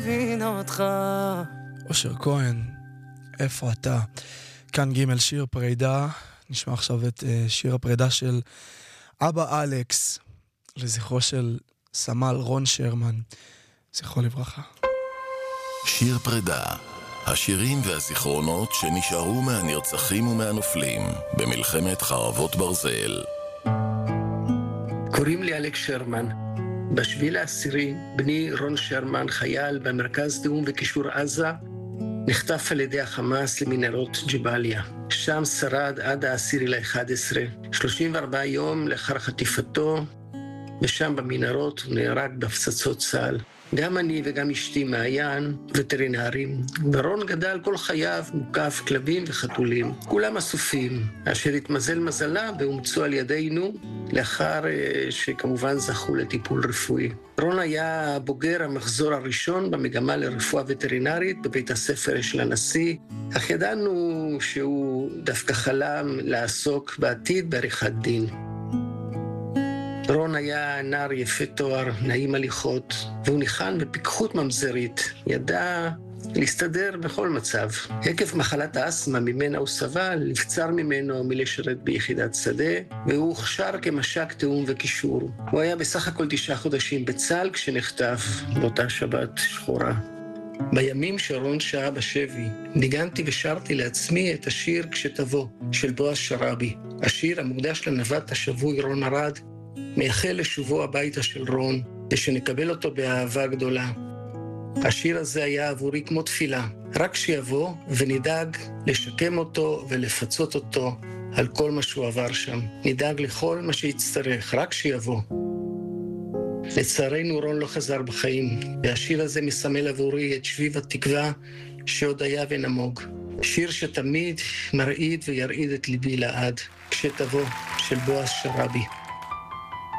מבין אותך. אושר כהן, איפה אתה? כאן ג' שיר פרידה. נשמע עכשיו את שיר הפרידה של אבא אלכס, לזכרו של סמל רון שרמן, זכרו לברכה. שיר פרידה, השירים והזיכרונות שנשארו מהנרצחים ומהנופלים במלחמת חרבות ברזל. קוראים לי אלכס שרמן. ב7/10 בני רון שרמן, חייל במרכז תיאום וקישור עזה, נחטף על ידי החמאס למנהרות ג'באליה. שם שרד עד 10/11, 34 יום לאחר חטיפתו, ושם במנהרות הוא נהרג בהפצצות צה"ל. גם אני וגם אשתי מעיין וטרינרים. ורון גדל כל חייו מוקף כלבים וחתולים, כולם אסופים, אשר התמזל מזלה ואומצו על ידינו, לאחר שכמובן זכו לטיפול רפואי. רון היה בוגר המחזור הראשון במגמה לרפואה וטרינרית בבית הספר של הנשיא, אך ידענו שהוא דווקא חלם לעסוק בעתיד בעריכת דין. רון היה נער יפה תואר, נעים הליכות, והוא ניחן בפיקחות ממזרית, ידע להסתדר בכל מצב. עקב מחלת האסמה ממנה הוא סבל, נבצר ממנו מלשרת ביחידת שדה, והוא הוכשר כמש"ק תיאום וקישור. הוא היה בסך הכל 9 חודשים בצה"ל כשנחטף באותה שבת שחורה. בימים שרון שהה בשבי, ניגנתי ושרתי לעצמי את השיר "כשתבוא" של בועז שרעבי. השיר המוקדש לנווט השבוי רון ארד, מייחל לשובו הביתה של רון, ושנקבל אותו באהבה גדולה. השיר הזה היה עבורי כמו תפילה, רק שיבוא ונדאג לשקם אותו ולפצות אותו על כל מה שהוא עבר שם. נדאג לכל מה שיצטרך, רק שיבוא. לצערנו רון לא חזר בחיים, והשיר הזה מסמל עבורי את שביב התקווה שעוד היה ונמוג. שיר שתמיד מרעיד וירעיד את ליבי לעד, כשתבוא, של בועז שרעבי.